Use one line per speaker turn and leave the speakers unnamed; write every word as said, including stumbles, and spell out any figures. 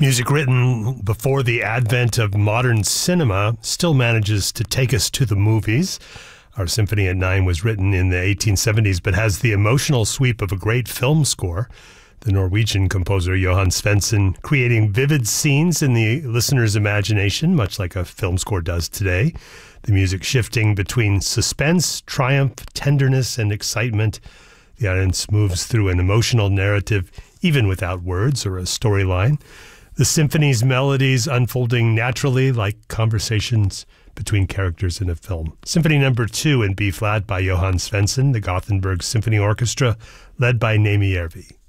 Music written before the advent of modern cinema still manages to take us to the movies. Our Symphony at Nine was written in the eighteen seventies, but has the emotional sweep of a great film score. The Norwegian composer Johan Svensson creating vivid scenes in the listener's imagination, much like a film score does today. The music shifting between suspense, triumph, tenderness, and excitement. The audience moves through an emotional narrative, even without words or a storyline. The symphony's melodies unfolding naturally like conversations between characters in a film. Symphony number two in B-flat by Johan Svensson, the Gothenburg Symphony Orchestra, led by Neeme Järvi.